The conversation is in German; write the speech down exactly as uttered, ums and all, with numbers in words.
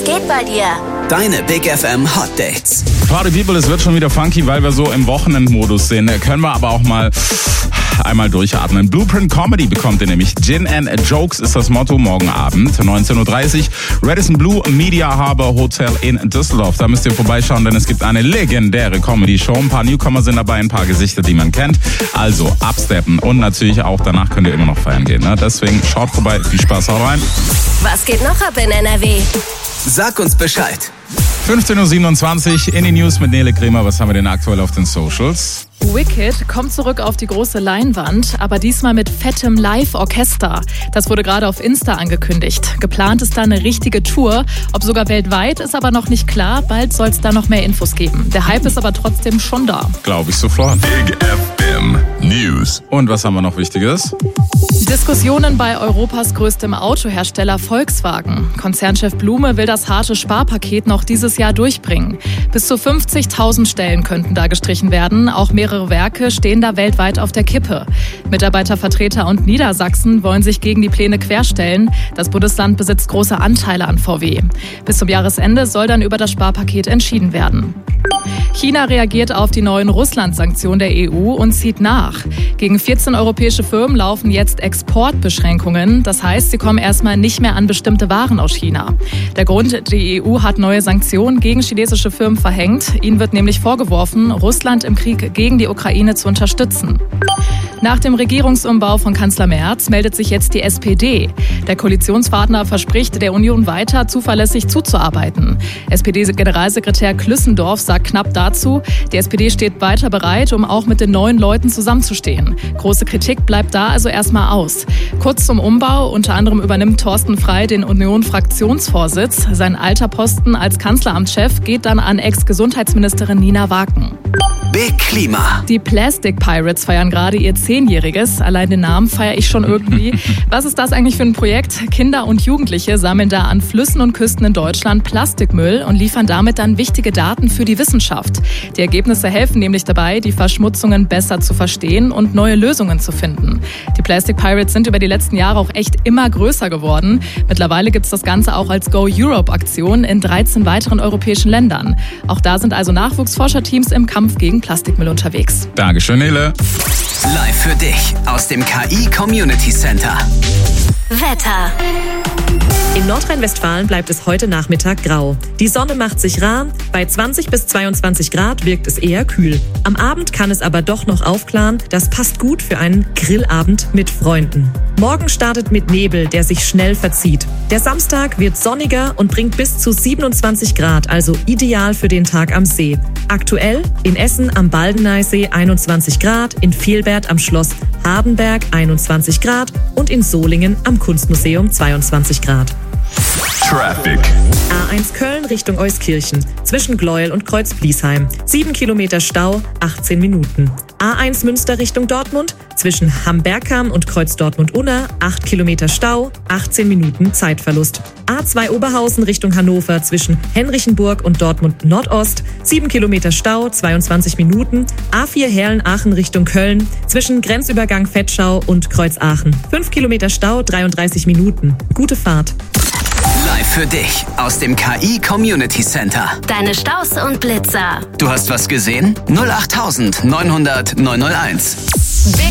Was geht bei dir? Deine Big F M Hot Dates. Party People, es wird schon wieder funky, weil wir so im Wochenendmodus sind. Können wir aber auch mal einmal durchatmen. Blueprint Comedy bekommt ihr nämlich. Gin and Jokes ist das Motto morgen Abend, neunzehn Uhr dreißig. Radisson Blu Media Harbor Hotel in Düsseldorf. Da müsst ihr vorbeischauen, denn es gibt eine legendäre Comedy-Show. Ein paar Newcomer sind dabei, ein paar Gesichter, die man kennt. Also absteppen und natürlich auch danach könnt ihr immer noch feiern gehen. Ne? Deswegen schaut vorbei, viel Spaß, haut rein. Was geht noch ab in N R W? Sag uns Bescheid. fünfzehn Uhr siebenundzwanzig in die News mit Nele Kremer. Was haben wir denn aktuell auf den Socials? Wicked kommt zurück auf die große Leinwand, aber diesmal mit fettem Live-Orchester. Das wurde gerade auf Insta angekündigt. Geplant ist da eine richtige Tour. Ob sogar weltweit, ist aber noch nicht klar. Bald soll es da noch mehr Infos geben. Der Hype ist aber trotzdem schon da. Glaube ich sofort. Big F M News. Und was haben wir noch Wichtiges? Diskussionen bei Europas größtem Autohersteller Volkswagen. Konzernchef Blume will das harte Sparpaket noch dieses Jahr durchbringen. Bis zu fünfzigtausend Stellen könnten da gestrichen werden. Auch mehrere Werke stehen da weltweit auf der Kippe. Mitarbeitervertreter und Niedersachsen wollen sich gegen die Pläne querstellen. Das Bundesland besitzt große Anteile an V W. Bis zum Jahresende soll dann über das Sparpaket entschieden werden. China reagiert auf die neuen Russland-Sanktionen der E U und zieht nach. Gegen vierzehn europäische Firmen laufen jetzt Exportbeschränkungen. Das heißt, sie kommen erstmal nicht mehr an bestimmte Waren aus China. Der Grund, die E U hat neue Sanktionen gegen chinesische Firmen verhängt. Ihnen wird nämlich vorgeworfen, Russland im Krieg gegen die Ukraine zu unterstützen. Nach dem Regierungsumbau von Kanzler Merz meldet sich jetzt die S P D. Der Koalitionspartner verspricht der Union weiter zuverlässig zuzuarbeiten. S P D-Generalsekretär Klüssendorf sagt knapp dazu, die S P D steht weiter bereit, um auch mit den neuen Leuten zusammenzustehen. Große Kritik bleibt da also erstmal aus. Kurz zum Umbau, unter anderem übernimmt Thorsten Frey den Union-Fraktionsvorsitz. Sein alter Posten als Kanzleramtschef geht dann an Ex-Gesundheitsministerin Nina Waken. Big Klima. Die Plastic Pirates feiern gerade ihr Zehnjähriges. Allein den Namen feiere ich schon irgendwie. Was ist das eigentlich für ein Projekt? Kinder und Jugendliche sammeln da an Flüssen und Küsten in Deutschland Plastikmüll und liefern damit dann wichtige Daten für die Wissenschaft. Die Ergebnisse helfen nämlich dabei, die Verschmutzungen besser zu verstehen und neue Lösungen zu finden. Die Plastic Pirates sind über die letzten Jahre auch echt immer größer geworden. Mittlerweile gibt es das Ganze auch als Go Europe-Aktion in dreizehn weiteren europäischen Ländern. Auch da sind also Nachwuchsforscherteams im Kampf gegen Plastikmüll unterwegs. Dankeschön, Nele. Live für dich aus dem K I Community Center. Wetter. In Nordrhein-Westfalen bleibt es heute Nachmittag grau. Die Sonne macht sich rar, bei zwanzig bis zweiundzwanzig Grad wirkt es eher kühl. Am Abend kann es aber doch noch aufklaren, das passt gut für einen Grillabend mit Freunden. Morgen startet mit Nebel, der sich schnell verzieht. Der Samstag wird sonniger und bringt bis zu siebenundzwanzig Grad, also ideal für den Tag am See. Aktuell in Essen am Baldeneysee einundzwanzig Grad, in Vilbert am Schloss Hardenberg einundzwanzig Grad und in Solingen am Kunstmuseum zweiundzwanzig Grad. Traffic. A eins Köln Richtung Euskirchen, zwischen Gleuel und Kreuz-Bliesheim. sieben Kilometer Stau, achtzehn Minuten. A eins Münster Richtung Dortmund, zwischen Hamm-Bergkam und Kreuz-Dortmund-Unna, acht Kilometer Stau, achtzehn Minuten Zeitverlust. A zwei Oberhausen Richtung Hannover, zwischen Henrichenburg und Dortmund-Nordost, sieben Kilometer Stau, zweiundzwanzig Minuten. A vier Herlen-Aachen Richtung Köln, zwischen Grenzübergang Vetschau und Kreuz-Aachen, fünf Kilometer Stau, dreiunddreißig Minuten. Gute Fahrt. Live für dich aus dem K I Community Center. Deine Staus und Blitzer. Du hast was gesehen? null acht neunhundert neunhunderteins. Big